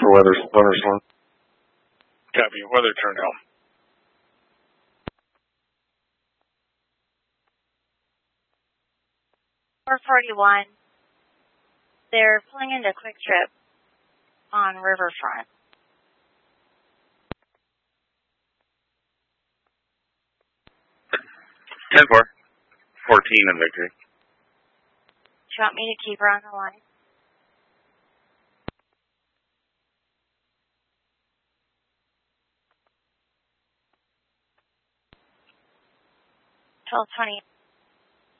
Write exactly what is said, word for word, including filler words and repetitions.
for weather, thunderstorm. Copy. Weather turn down. four forty-one. They're pulling into Quick Trip on Riverfront. ten four. fourteen in Victory. Do you want me to keep her on the line? twelve twenty.